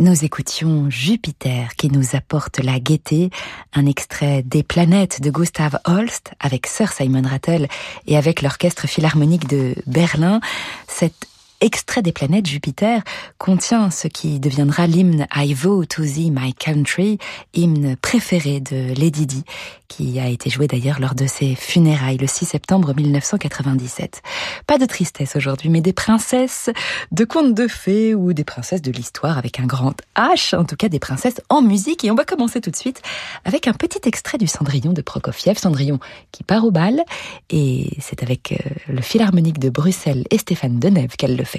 Nous écoutions Jupiter qui nous apporte la gaieté, un extrait des Planètes de Gustav Holst avec Sir Simon Rattle et avec l'Orchestre Philharmonique de Berlin. Cet extrait des Planètes, Jupiter, contient ce qui deviendra l'hymne I Vow to Thee My Country, hymne préféré de Lady Di, qui a été joué d'ailleurs lors de ses funérailles le 6 septembre 1997. Pas de tristesse aujourd'hui, mais des princesses de contes de fées ou des princesses de l'histoire avec un grand H, en tout cas des princesses en musique. Et on va commencer tout de suite avec un petit extrait du Cendrillon de Prokofiev, Cendrillon qui part au bal, et c'est avec le Philharmonique de Bruxelles et Stéphane Denève qu'elle le fait.